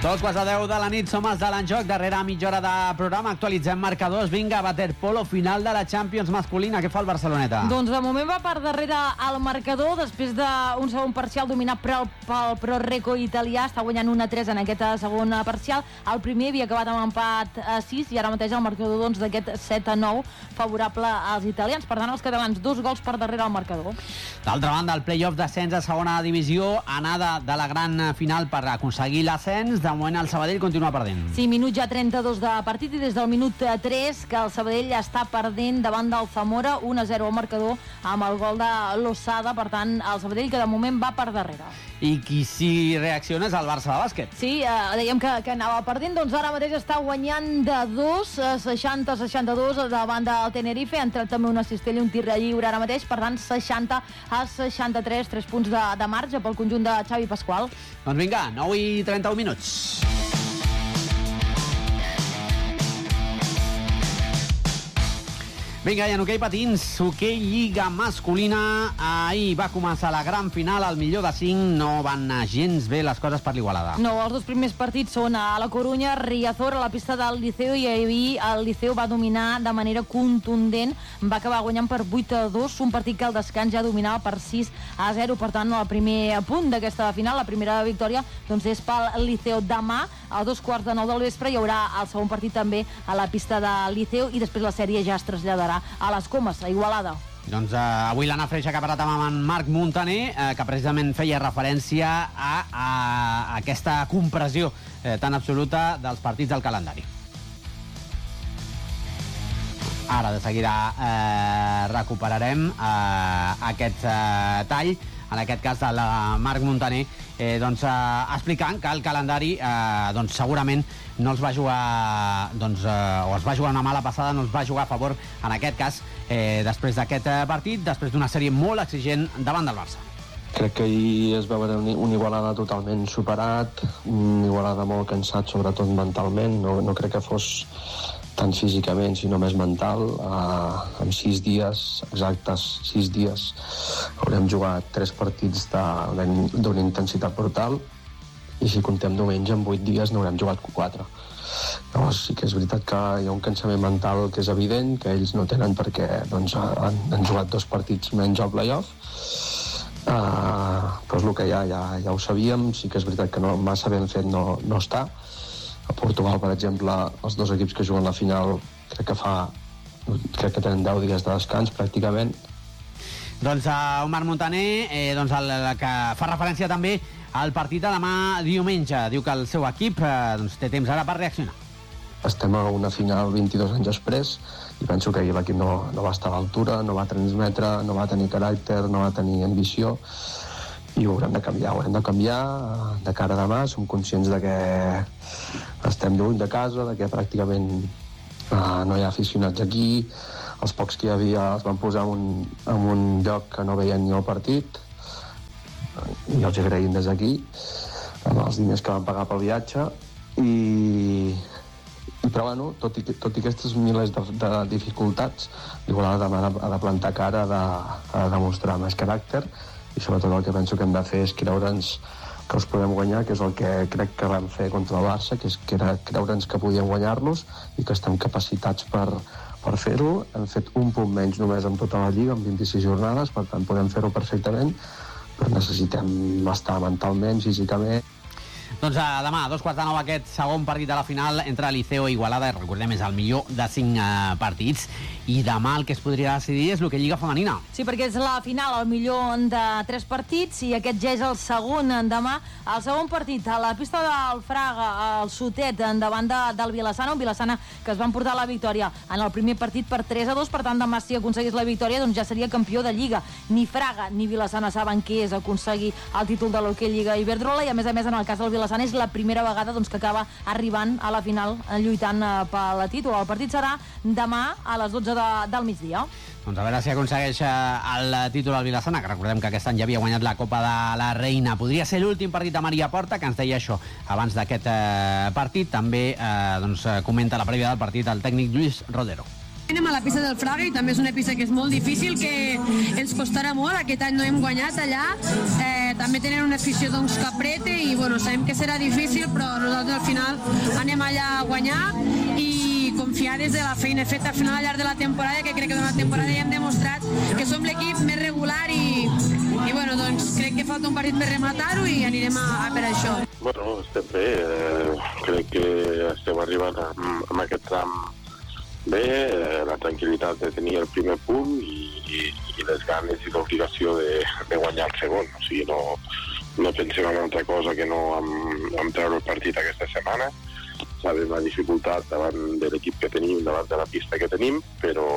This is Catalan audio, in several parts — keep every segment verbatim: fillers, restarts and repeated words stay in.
Dos quarts de deu de la nit, som els de l'Enjoc. Darrere mitja hora de programa actualitzem marcadors. Vinga, waterpolo, final de la Champions masculina. Què fa el Barceloneta? Doncs de moment va per darrere el marcador, després d'un segon parcial dominat pel, pel Pro Reco italià. Està guanyant un a tres en aquest segon parcial. El primer havia acabat amb empat a sis i ara mateix el marcador doncs, d'aquest set a nou favorable als italians. Per tant, els catalans, dos gols per darrere el marcador. D'altra banda, el play-off d'ascens a segona divisió, anada de la gran final per aconseguir l'ascens. De moment el Sabadell continua perdent. Sí, minut ja trenta-dos de partit i des del minut tres que el Sabadell està perdent davant del Zamora, un a zero al marcador amb el gol de Losada. Per tant, el Sabadell que de moment va per darrere. I qui sí reacciona és el Barça de bàsquet. Sí, eh, dèiem que, que anava perdent, doncs ara mateix està guanyant de dos, seixanta a seixanta-dos davant del Tenerife. Ha entrat també una cistella, un tir lliure ara mateix, per tant seixanta a seixanta-tres, tres punts de, de marge pel conjunt de Xavi Pasqual. Doncs vinga, nou i trenta-un minuts. Vinga, i en hoquei patins, hoquei lliga masculina. Ahir va començar la gran final, al millor de cinc. No van anar gens bé les coses per l'Igualada. No, els dos primers partits són a la Corunya, Riazor, a la pista del Liceo, i ahir el Liceo va dominar de manera contundent. Va acabar guanyant per vuit a dos, un partit que al descans ja dominava per sis a zero. Per tant, el primer punt d'aquesta final, la primera victòria, doncs és pel Liceo. Demà, a dos quarts de nou del vespre, hi haurà el segon partit també a la pista del Liceo i després la sèrie ja es traslladarà a les Comes, a Igualada. Doncs eh, avui l'Anna Freixa que ha parlat amb en Marc Muntaner, eh, que precisament feia referència a, a, a aquesta compressió eh, tan absoluta dels partits del calendari. Ara de seguida eh, recuperarem eh, aquest eh, tall, en aquest cas del Marc Muntaner, eh, doncs, eh, explicant que el calendari eh, doncs, segurament no els va jugar doncs, eh, o es va jugar una mala passada, no els va jugar a favor en aquest cas, eh, després d'aquest eh, partit, després d'una sèrie molt exigent davant del Barça. Crec que ahir es va veure un, un Igualada totalment superat, un Igualada molt cansat, sobretot mentalment. No, no crec que fos tant físicament, sinó més mental. Uh, en sis dies, exactes sis dies, haurem jugat tres partits d'una intensitat brutal, i si comptem diumenge, en vuit dies n'haurem jugat quatre. Llavors sí que és veritat que hi ha un cansament mental que és evident, que ells no tenen perquè doncs, han, han jugat dos partits menys al play-off. Uh, però és el que hi ha, ja, ja ho sabíem. Sí que és veritat que no, massa ben fet no, no està. A Portugal, per exemple, els dos equips que juguen la final crec que fa crec que tenen deu dies de descans pràcticament. Doncs uh, Omar Montaner, eh, doncs el, el que fa referència també al partit de demà diumenge. Diu que el seu equip eh, doncs, té temps ara per reaccionar. Estem a una final vint-i-dos anys després i penso que ahir l'equip no, no va estar a l'altura, no va transmetre, no va tenir caràcter, no va tenir ambició, i ho haurem de canviar, ho haurem de canviar de cara a demà. Som conscients de que estem lluny de casa, de que pràcticament uh, no hi ha aficionats aquí, els pocs que hi havia els van posar en un, en un lloc que no veien ni el partit, i els agraïm des d'aquí amb els diners que van pagar pel viatge, i, i però bueno, tot i, tot i aquestes milers de, de dificultats, l'Igualada demà ha de plantar cara, ha de, ha de demostrar més caràcter, i sobretot el que penso que hem de fer és creure'ns que els podem guanyar, que és el que crec que vam fer contra el Barça, que és que era creure'ns que podíem guanyar-los i que estem capacitats per, per fer-ho. Hem fet un punt menys només en tota la Lliga, en vint-i-sis jornades, per tant podem fer-ho perfectament, però necessitem estar mentalment, físicament. Doncs a demà, a dos quarts de nou, aquest segon partit de la final entre Liceo i Igualada, recordem, és el millor de cinc uh, partits, i demà el que es podria decidir és el que Lliga Femenina. Sí, perquè és la final, el millor de tres partits, i aquest ja és el segon demà. El segon partit a la pista del Fraga, el Sotet, davant de, del Vilassana, un Vilassana que es va emportar la victòria en el primer partit per tres a dos, per tant demà si aconseguís la victòria doncs ja seria campió de Lliga. Ni Fraga ni Vilassana saben què és aconseguir el títol de l'Hockey Lliga Iberdrola, i a més a més en el cas del Vilassana és la primera vegada doncs, que acaba arribant a la final lluitant eh, pel títol. El partit serà demà a les dotze de, del migdia. Doncs a veure si aconsegueix el títol al Vilassana, que recordem que aquest any ja havia guanyat la Copa de la Reina. Podria ser l'últim partit de Maria Porta, que ens deia això abans d'aquest eh, partit. També eh, doncs, comenta la prèvia del partit el tècnic Lluís Rodero. Anem a la pista del Fraga i també és una pista que és molt difícil, que ens costarà molt. Aquest any no hem guanyat allà. Eh, també tenen una afició doncs, que apreta i bueno, sabem que serà difícil, però nosaltres al final anem allà a guanyar i confiar des de la feina feta al final al llarg de la temporada, que crec que durant la temporada ja hem demostrat que som l'equip més regular i, i bueno, doncs crec que falta un partit per rematar-ho i anirem a, a per això. Bueno, estem bé. Eh, crec que estem arribant a, a aquest tram bé, eh, la tranquil·litat de tenir el primer punt i, i, i les ganes i l'obligació de, de guanyar el segon. O sigui, no, no pensem en altra cosa que no en, en treure el partit aquesta setmana. Sabem la dificultat davant de l'equip que tenim, davant de la pista que tenim, però,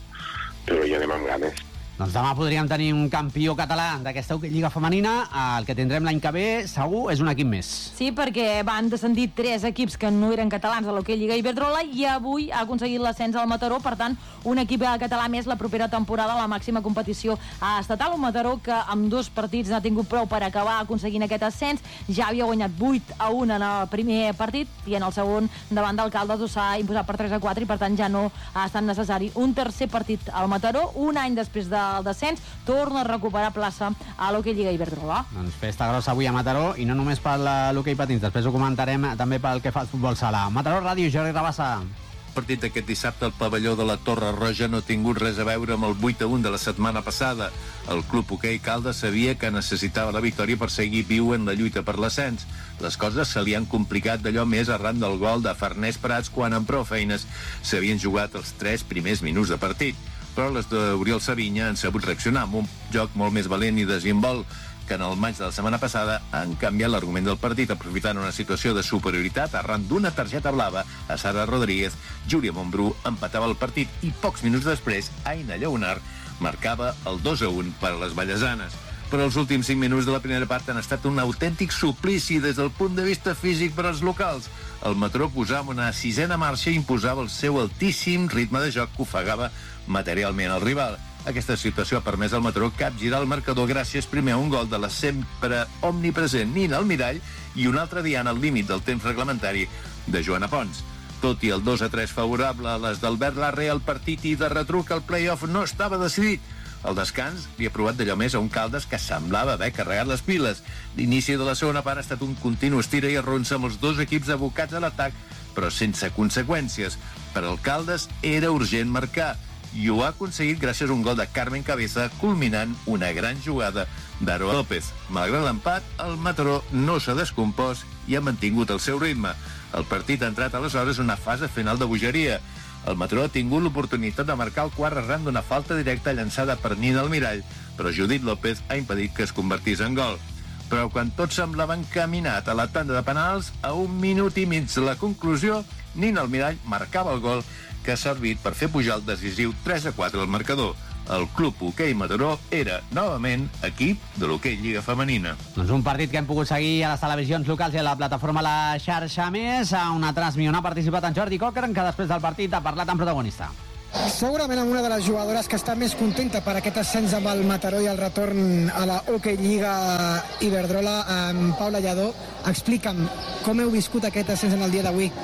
però hi anem amb ganes. Doncs demà podríem tenir un campió català d'aquesta Lliga Femenina. El que tindrem l'any que ve, segur, és un equip més. Sí, perquè van descendir tres equips que no eren catalans a l'Hockey Lliga Iberdrola i avui ha aconseguit l'ascens al Mataró. Per tant, un equip català més la propera temporada a la màxima competició estatal. Un Mataró que amb dos partits n'ha tingut prou per acabar aconseguint aquest ascens. Ja havia guanyat vuit a un en el primer partit i en el segon davant d'Alcaldes ho s'ha imposat per tres a quatre i per tant ja no ha estat necessari un tercer partit al Mataró. Un any després de el descens, torna a recuperar plaça a l'Hockey Lliga Iberdrola. Doncs festa grossa avui a Mataró i no només per l'hoquei patins, després ho comentarem també pel que fa al futbol sala. Mataró Ràdio, Jordi Rabassa. El partit d'aquest dissabte al pavelló de la Torre Roja no ha tingut res a veure amb el vuit a un de la setmana passada. El club hoquei Caldes sabia que necessitava la victòria per seguir viu en la lluita per l'ascens. Les coses se li han complicat d'allò més arran del gol de Farners Prats quan amb prou feines s'havien jugat els tres primers minuts de partit. Però les d'Oriol Savinya han sabut reaccionar amb un joc molt més valent i desinvolt que en el maig de la setmana passada han canviat l'argument del partit aprofitant una situació de superioritat arran d'una targeta blava a Sara Rodríguez. Júlia Montbrú empatava el partit i pocs minuts després Aina Lleonard marcava el dos a un per a les vallesanes. Però els últims cinc minuts de la primera part han estat un autèntic suplici des del punt de vista físic per als locals. El Mataró posava una sisena marxa i imposava el seu altíssim ritme de joc que ofegava materialment el rival. Aquesta situació ha permès al Mataró capgirar el marcador gràcies primer a un gol de la sempre omnipresent Nina Almirall i un altre dia al límit del temps reglamentari de Joana Pons. Tot i el dos a tres favorable a les d'Albert Larre, el partit i de retruc al play-off no estava decidit. Al descans li ha provat d'allò més a un Caldes que semblava haver carregat les piles. L'inici de la segona part ha estat un continu estira i arronsa amb els dos equips abocats a l'atac, però sense conseqüències. Per al Caldes era urgent marcar i ho ha aconseguit gràcies a un gol de Carmen Cabeza, culminant una gran jugada d'Aroa López. Malgrat l'empat, el Mataró no s'ha descompost i ha mantingut el seu ritme. El partit ha entrat aleshores en una fase final de bogeria. El Mataró ha tingut l'oportunitat de marcar el quart arran d'una falta directa llançada per Nina Almirall, però Judit López ha impedit que es convertís en gol. Però quan tot semblava encaminat a la tanda de penals, a un minut i mig de la conclusió, Nina Almirall marcava el gol que ha servit per fer pujar el decisiu tres a quatre al marcador. El club hoquei Mataró era, novament, equip de l'hoquei Lliga Femenina. Doncs un partit que hem pogut seguir a les televisions locals i a la plataforma La Xarxa Més. A una transmissió ha participat en Jordi Cochran, que després del partit ha parlat amb protagonista. Segurament amb una de les jugadores que està més contenta per aquest ascens amb el Mataró i el retorn a la Hockey Lliga Iberdrola, amb Paula Lladó. Explica'm com heu viscut aquest ascens en el dia d'avui.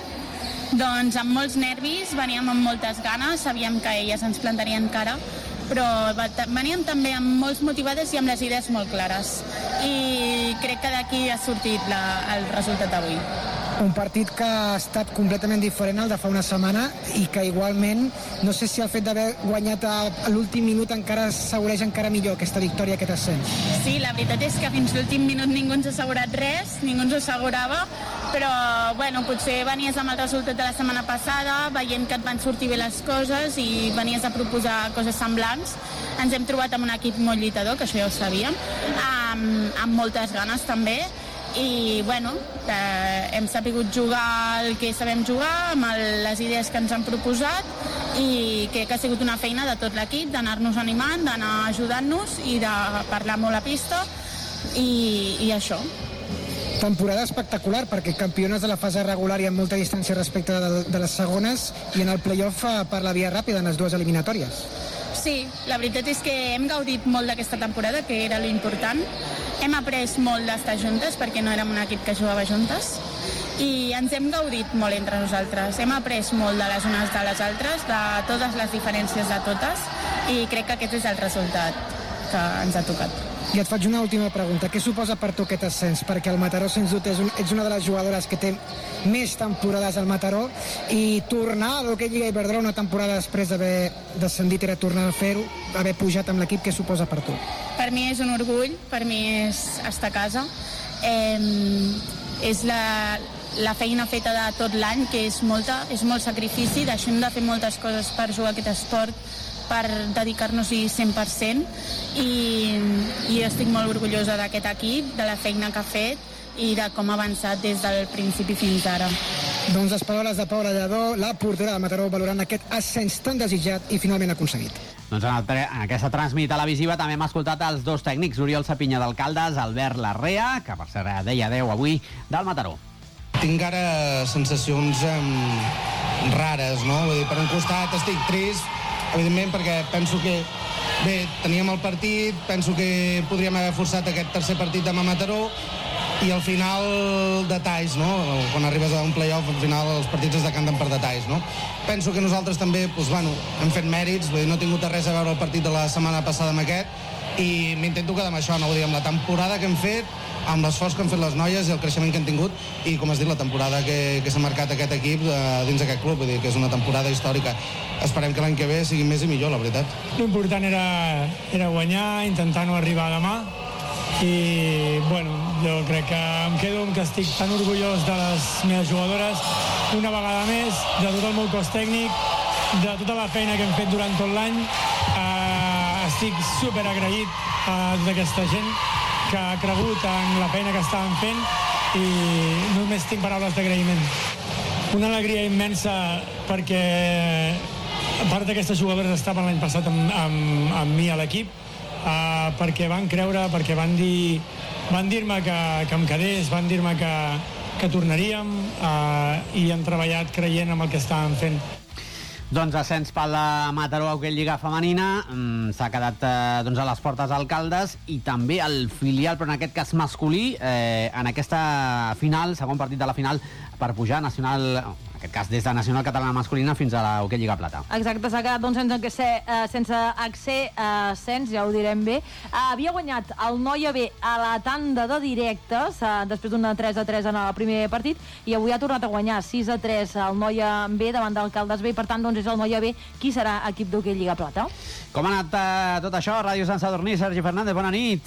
Doncs amb molts nervis, veníem amb moltes ganes, sabíem que elles ens plantarien cara, però veníem també amb molts motivades i amb les idees molt clares. I crec que d'aquí ha sortit la, el resultat d'avui. Un partit que ha estat completament diferent al de fa una setmana i que igualment, no sé si el fet d'haver guanyat a l'últim minut encara assegureix encara millor aquesta victòria, aquest ascens. Sí, la veritat és que fins l'últim minut ningú ens ha assegurat res, ningú ens ho assegurava, però bueno, potser venies amb el resultat de la setmana passada, veient que et van sortir bé les coses i venies a proposar coses semblants. Ens hem trobat amb un equip molt lluitador, que això ja ho sabíem, amb, amb moltes ganes també, i bueno, eh, hem sabut jugar el que sabem jugar amb el, les idees que ens han proposat i crec que ha sigut una feina de tot l'equip, d'anar-nos animant, d'anar ajudant-nos i de parlar molt a pista i, i això. Temporada espectacular perquè campiones de la fase regular i amb molta distància respecte de, de les segones i en el play-off per la via ràpida en les dues eliminatòries. Sí, la veritat és que hem gaudit molt d'aquesta temporada, que era l'important. Hem après molt d'estar juntes perquè no érem un equip que jugava juntes i ens hem gaudit molt entre nosaltres. Hem après molt de les unes de les altres, de totes les diferències de totes, i crec que aquest és el resultat que ens ha tocat. I et faig una última pregunta. Què suposa per tu aquest ascens? Perquè el Mataró, sens dubte, és un, ets una de les jugadores que té més temporades al Mataró, i tornar a l'Hockey Lliga Iberdrola una temporada després d'haver descendit era tornar a fer-ho, haver pujat amb l'equip, què suposa per tu? Per mi és un orgull, per mi és estar a casa. Eh, és la, la feina feta de tot l'any, que és molta, és molt sacrifici, deixem de fer moltes coses per jugar a aquest esport, per dedicar-nos-hi cent per cent, i, i estic molt orgullosa d'aquest equip, de la feina que ha fet i de com ha avançat des del principi fins ara. Doncs les paraules de Paula Lladó, la portera de Mataró, valorant aquest ascens tan desitjat i finalment aconseguit. Doncs en, el, en aquesta transmit televisiva també hem escoltat els dos tècnics, Oriol Sapinya d'Alcaldes, Albert Larrea, que per cert deia adeu avui, del Mataró. Tinc ara sensacions um, rares, no? Vull dir, per un costat estic trist, evidentment, perquè penso que bé, teníem el partit, penso que podríem haver forçat aquest tercer partit amb Mataró, i al final detalls, no? Quan arribes a un play-off, al final els partits es decanten per detalls, no? Penso que nosaltres també, doncs, bueno, hem fet mèrits, vull dir, no he tingut res a veure el partit de la setmana passada amb aquest, i m'intento quedar amb això, no? Vull dir, amb la temporada que hem fet, amb l'esforç que han fet les noies i el creixement que han tingut, i, com has dit, la temporada que, que s'ha marcat aquest equip eh, dins d'aquest club, vull dir que és una temporada històrica. Esperem que l'any que ve sigui més i millor, la veritat. L'important era, era guanyar, intentar no arribar demà, i, bueno, jo crec que em quedo amb que estic tan orgullós de les meves jugadores, una vegada més, de tot el meu cos tècnic, de tota la feina que hem fet durant tot l'any. Eh, estic super agraït a tota aquesta gent que ha cregut en la feina que estàvem fent, i només tinc paraules d'agraïment. Una alegria immensa perquè a part d'aquestes jugadores estaven l'any passat amb, amb, amb mi a l'equip, uh, perquè van creure, perquè van dir van dir-me que, que em quedés, van dir-me que, que tornaríem, uh, i han treballat creient en el que estàvem fent. Doncs ascens pel Mataró Hockey Lliga Femenina, mm, s'ha quedat eh, doncs a les portes Alcaldes, i també el filial, però en aquest cas masculí, eh, en aquesta final, segon partit de la final, per pujar a Nacional, en aquest cas des de Nacional Catalana Masculina fins a la Hockey Lliga Plata. Exacte, s'ha quedat doncs, sense, uh, sense accés a uh, ascens, ja ho direm bé. Uh, havia guanyat el Noia B a la tanda de directes, uh, després d'una tres a tres en el primer partit, i avui ha tornat a guanyar sis a tres el Noia B davant d'Alcaldes B, i per tant doncs, és el Noia B qui serà equip d'Hockey Lliga Plata. Com ha anat uh, tot això? Ràdio Sant Sadurní, Sergi Fernández, bona nit.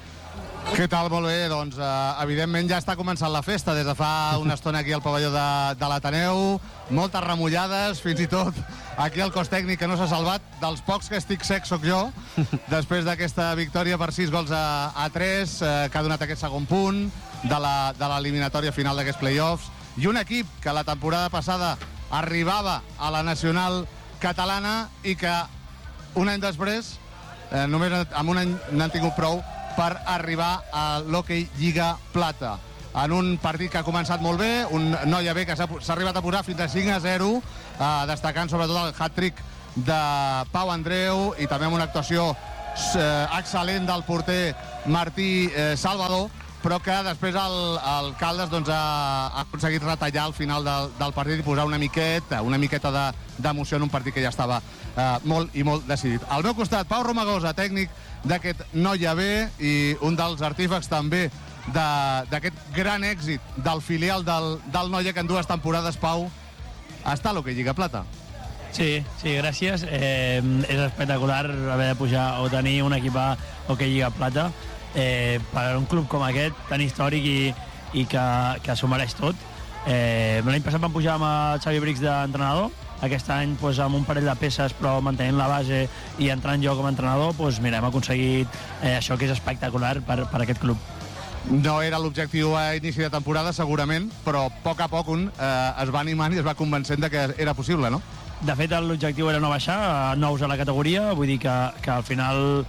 Què tal? Molt bé, doncs eh, evidentment ja està començant la festa des de fa una estona aquí al pavelló de, de l'Ateneu, moltes remullades, fins i tot aquí el cos tècnic que no s'ha salvat, dels pocs que estic sec soc jo, després d'aquesta victòria per sis gols a, a tres, eh, que ha donat aquest segon punt de l'eliminatòria final d'aquests play-offs, i un equip que la temporada passada arribava a la nacional catalana i que un any després, eh, només amb un any n'han tingut prou per arribar a l'Hockey Lliga Plata. En un partit que ha començat molt bé, un Noia B que s'ha arribat a posar fins a cinc a zero, eh, destacant sobretot el hat-trick de Pau Andreu, i també amb una actuació eh, excel·lent del porter Martí eh, Salvador, però que després el, el Caldes doncs, ha, ha aconseguit retallar al final del, del partit i posar una miqueta, una miqueta d'emoció de, en un partit que ja estava eh, molt i molt decidit. Al meu costat, Pau Romagosa, tècnic d'aquest Noia B i un dels artífecs també d'aquest gran èxit del filial del, del Noia, que en dues temporades, Pau, està a l'Hockey Lliga Plata. Sí, sí, gràcies. Eh, és espectacular haver de pujar o tenir un equip a Hockey Lliga Plata. Eh, per un club com aquest, tan històric i, i que, que s'ho mereix tot. Eh, L'any passat vam pujar amb el Xavi Brix d'entrenador, aquest any pues, amb un parell de peces però mantenint la base i entrant jo com a entrenador, pues, mira, hem aconseguit eh, això que és espectacular per, per aquest club. No era l'objectiu a inici de temporada, segurament, però a poc a poc un eh, es va animant i es va convencent de que era possible, no? De fet, l'objectiu era no baixar, a nous a la categoria, vull dir que, que al final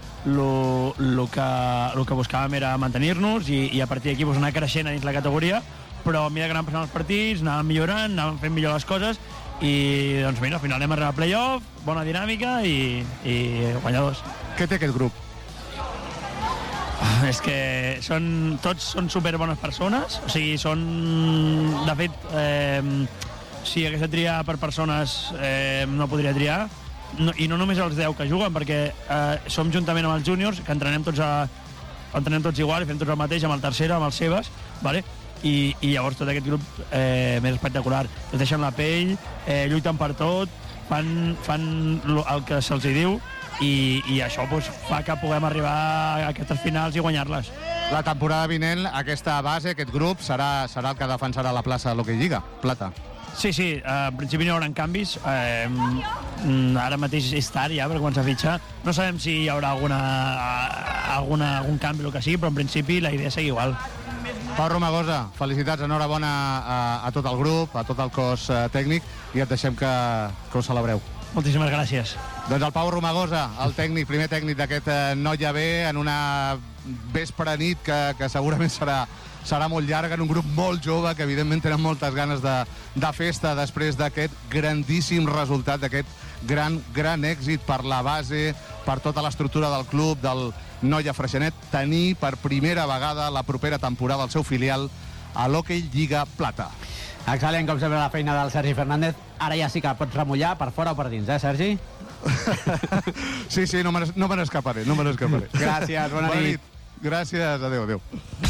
el que, lo que buscàvem era mantenir-nos i, i a partir d'aquí pues, anar creixent a dins la categoria, però a mesura que anàvem passant els partits, anàvem millorant, anàvem fent millor les coses, i doncs mira, al final anem a arribar al play-off, bona dinàmica i, i guanyadors. Què té aquest grup? És que són, tots són superbones persones, o sigui, són... De fet, eh, si hagués de triar per persones, eh, no podria triar, no, i no només els deu que juguen, perquè eh, som juntament amb els júniors, que entrenem tots, a, entrenem tots igual, i fem tots el mateix, amb el tercera, amb els seves, vale? I, i llavors tot aquest grup eh, més espectacular. Es deixen la pell, eh, lluiten per tot, fan, fan el que se'ls hi diu, i, i això pues, fa que puguem arribar a aquestes finals i guanyar-les. La temporada vinent, aquesta base, aquest grup, serà, serà el que defensarà la plaça de l'Hockey Lliga, Plata. Sí, sí, en principi no hi haurà canvis. Eh, ara mateix és tard ja per començar a fitxar. No sabem si hi haurà alguna, alguna, algun canvi o el que sigui, però en principi la idea segueix igual. Pau Romagosa, felicitats, enhorabona a, a tot el grup, a tot el cos eh, tècnic, i et deixem que, que ho celebreu. Moltíssimes gràcies. Doncs el Pau Romagosa, el tècnic, primer tècnic d'aquest eh, Noia B, en una vespre nit que, que segurament serà, serà molt llarga, en un grup molt jove, que evidentment tenen moltes ganes de, de festa després d'aquest grandíssim resultat, d'aquest gran, gran èxit per la base, per tota l'estructura del club, del Noia Freixenet, tenir per primera vegada la propera temporada el seu filial a l'Hockey Lliga Plata. Excel·lent, com sempre, la feina del Sergi Fernández. Ara ja sí que pots remullar per fora o per dins, eh, Sergi? Sí, sí, no me no me n'escaparé, no me n'escaparé. Gràcies, bona, bona nit. nit. Gràcies, adéu, adéu.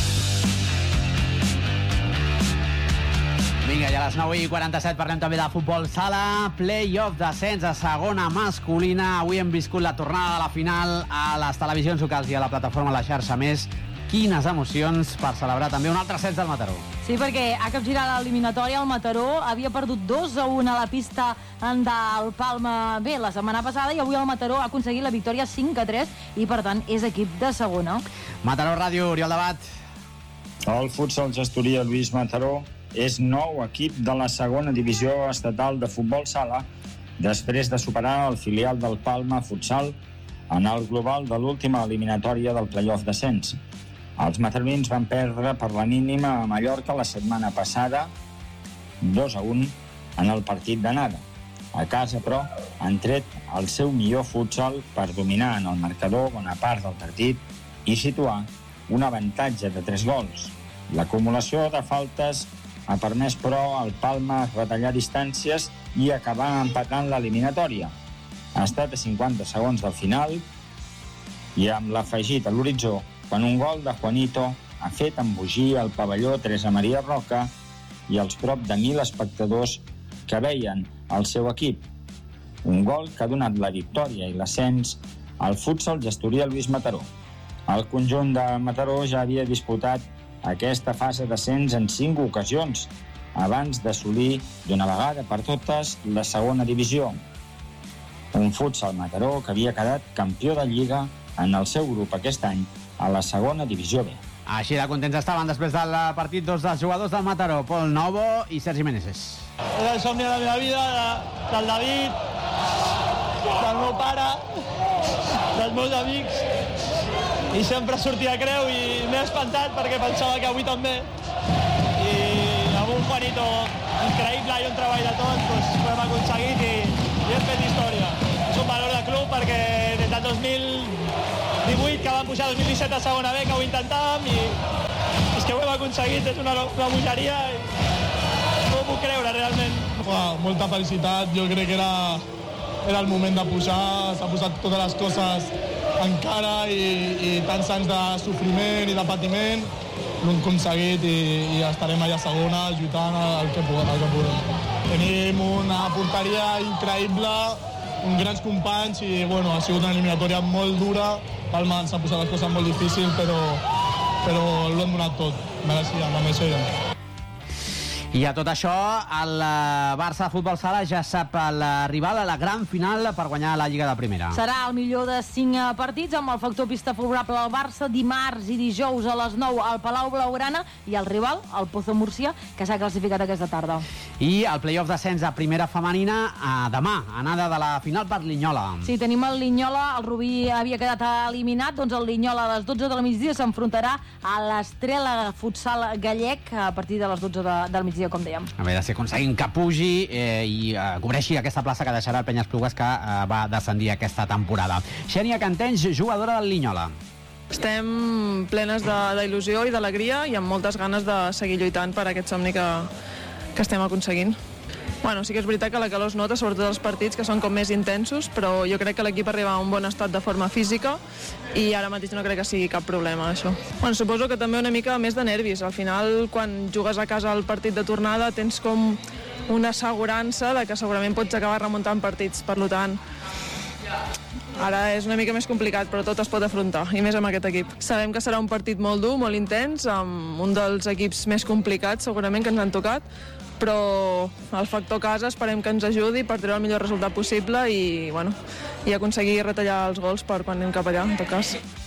Vinga, i a les nou i quaranta-set parlem també de futbol sala, play-off d'ascens a segona masculina. Avui hem viscut la tornada de la final a les televisions locals i a la plataforma La Xarxa Més. Quines emocions per celebrar també un altre ascens del Mataró. Sí, perquè ha capgirat l'eliminatòria el Mataró, havia perdut dos a un a la pista del Palma B la setmana passada, i avui el Mataró ha aconseguit la victòria cinc a tres i, per tant, és equip de segona. Mataró Ràdio, Oriol Debat. El futsal gestoria Lluís Mataró és nou equip de la segona divisió estatal de futbol sala després de superar el filial del Palma Futsal en el global de l'última eliminatòria del play-off d'ascens. Els matarins van perdre per la mínima a Mallorca la setmana passada dos a un en el partit d'anada. A casa, però, han tret el seu millor futsal per dominar en el marcador bona part del partit i situar un avantatge de tres gols. L'acumulació de faltes ha permès, però, al Palma retallar distàncies i acabar empatant l'eliminatòria. Ha estat a cinquanta segons del final i amb l'afegit a l'horitzó quan un gol de Juanito ha fet embogir el pavelló Teresa Maria Roca i els prop de mil espectadors que veien el seu equip. Un gol que ha donat la victòria i l'ascens al futsal gestoria Lluís Mataró. El conjunt de Mataró ja havia disputat aquesta fase d'ascens en cinc ocasions, abans d'assolir d'una vegada per totes la segona divisió. Un futsal Mataró que havia quedat campió de Lliga en el seu grup aquest any a la segona divisió B. Així de contents estaven després del partit dos dels jugadors del Mataró, Pol Novo i Sergi Meneses. És el somni de la meva vida, de, del David, del meu pare, dels meus amics, i sempre sortia a creu i m'he espantat perquè pensava que avui també. I amb un Juanito increïble i un treball de tots, doncs, ho hem aconseguit i, i hem fet història. És un valor de club perquè des del dos mil divuit, que vam pujar dos mil disset a segona B, que ho intentàvem, i és que ho hem aconseguit, és una, una bogeria i no ho puc creure realment. Uau, molta felicitat, jo crec que era, era el moment de pujar, s'ha posat totes les coses encara i, i tants anys de sofriment i de patiment, l'hem aconseguit i, i estarem allà a segona lluitant el que podem. El que podem. Tenim una porteria increïble, uns grans companys i bueno, ha sigut una eliminatòria molt dura. Palma ens ha posat les coses molt difícils, però, però l'hem donat tot. Mereixíem, la mereixíem. I a tot això, el Barça de Futbol Sala ja sap el rival a la gran final per guanyar la Lliga de Primera. Serà el millor de cinc partits amb el factor pista favorable al Barça dimarts i dijous a les nou al Palau Blaugrana i el rival, el Pozo Múrcia, que s'ha classificat aquesta tarda. I el play-off d'ascens a primera femenina a demà, anada de la final per Linyola. Sí, tenim el Linyola, el Rubí havia quedat eliminat, doncs el Linyola a les dotze de la migdia s'enfrontarà a l'Estrela Futsal Gallec a partir de les dotze de, del migdia, com dèiem. A veure si aconseguim que pugi eh, i eh, cobreixi aquesta plaça que deixarà el Penyes Plugues, que eh, va descendir aquesta temporada. Xènia Cantenys, jugadora del Linyola. Estem plenes d'il·lusió i d'alegria i amb moltes ganes de seguir lluitant per aquest somni que, que estem aconseguint. Bueno, sí que és veritat que la calor es nota, sobretot els partits que són com més intensos, però jo crec que l'equip arriba a un bon estat de forma física i ara mateix no crec que sigui cap problema, això. Bueno, suposo que també una mica més de nervis. Al final, quan jugues a casa el partit de tornada, tens com una assegurança de que segurament pots acabar remuntant partits. Per tant, ara és una mica més complicat, però tot es pot afrontar, i més amb aquest equip. Sabem que serà un partit molt dur, molt intens, amb un dels equips més complicats, segurament, que ens han tocat, però el factor casa esperem que ens ajudi per treure el millor resultat possible i, bueno, i aconseguir retallar els gols per quan anem cap allà, en tot cas.